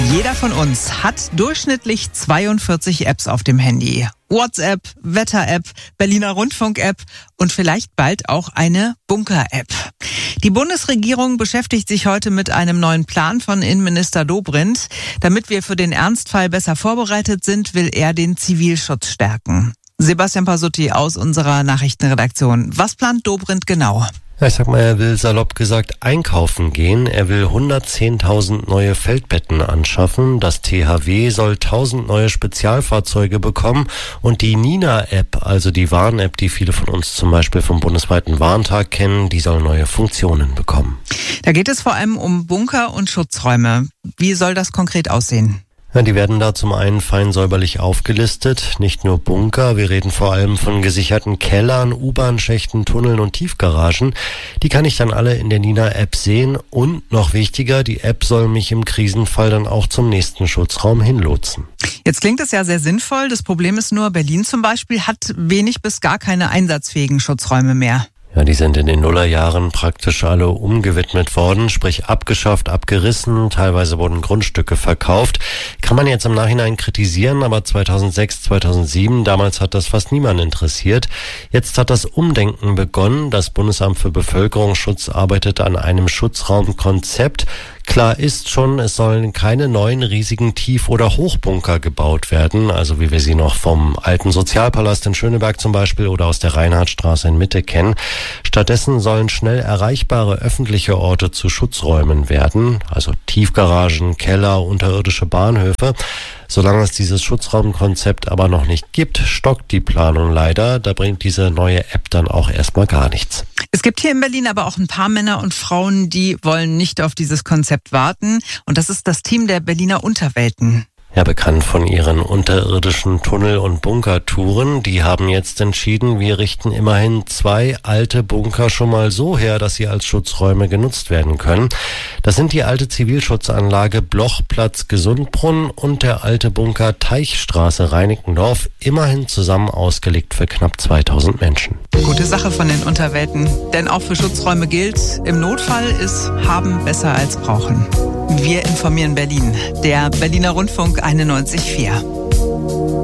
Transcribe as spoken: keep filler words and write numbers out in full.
Jeder von uns hat durchschnittlich zweiundvierzig Apps auf dem Handy. WhatsApp, Wetter-App, Berliner Rundfunk-App und vielleicht bald auch eine Bunker-App. Die Bundesregierung beschäftigt sich heute mit einem neuen Plan von Innenminister Dobrindt. Damit wir für den Ernstfall besser vorbereitet sind, will er den Zivilschutz stärken. Sebastian Pasutti aus unserer Nachrichtenredaktion. Was plant Dobrindt genau? Ja, ich sag mal, er will salopp gesagt einkaufen gehen. Er will hundertzehntausend neue Feldbetten anschaffen. Das T H W soll tausend neue Spezialfahrzeuge bekommen. Und die Nina-App, also die Warn-App, die viele von uns zum Beispiel vom bundesweiten Warntag kennen, die soll neue Funktionen bekommen. Da geht es vor allem um Bunker und Schutzräume. Wie soll das konkret aussehen? Ja, die werden da zum einen fein säuberlich aufgelistet, nicht nur Bunker, wir reden vor allem von gesicherten Kellern, U-Bahn-Schächten, Tunneln und Tiefgaragen. Die kann ich dann alle in der Nina-App sehen und noch wichtiger, die App soll mich im Krisenfall dann auch zum nächsten Schutzraum hinlotsen. Jetzt klingt es ja sehr sinnvoll, das Problem ist nur, Berlin zum Beispiel hat wenig bis gar keine einsatzfähigen Schutzräume mehr. Ja, die sind in den Nullerjahren praktisch alle umgewidmet worden, sprich abgeschafft, abgerissen, teilweise wurden Grundstücke verkauft. Kann man jetzt im Nachhinein kritisieren, aber zweitausendsechs, zweitausendsieben, damals hat das fast niemand interessiert. Jetzt hat das Umdenken begonnen. Das Bundesamt für Bevölkerungsschutz arbeitet an einem Schutzraumkonzept. Klar ist schon, es sollen keine neuen riesigen Tief- oder Hochbunker gebaut werden, also wie wir sie noch vom alten Sozialpalast in Schöneberg zum Beispiel oder aus der Reinhardtstraße in Mitte kennen. Stattdessen sollen schnell erreichbare öffentliche Orte zu Schutzräumen werden, also Tiefgaragen, Keller, unterirdische Bahnhöfe. Solange es dieses Schutzraumkonzept aber noch nicht gibt, stockt die Planung leider. Da bringt diese neue App dann auch erstmal gar nichts. Es gibt hier in Berlin aber auch ein paar Männer und Frauen, die wollen nicht auf dieses Konzept warten. Und das ist das Team der Berliner Unterwelten. Ja, bekannt von ihren unterirdischen Tunnel- und Bunkertouren. Die haben jetzt entschieden, wir richten immerhin zwei alte Bunker schon mal so her, dass sie als Schutzräume genutzt werden können. Das sind die alte Zivilschutzanlage Blochplatz Gesundbrunnen und der alte Bunker Teichstraße Reinickendorf, immerhin zusammen ausgelegt für knapp zweitausend Menschen. Gute Sache von den Unterwelten, denn auch für Schutzräume gilt, im Notfall ist haben besser als brauchen. Wir informieren Berlin. Der Berliner Rundfunk einundneunzig Komma vier.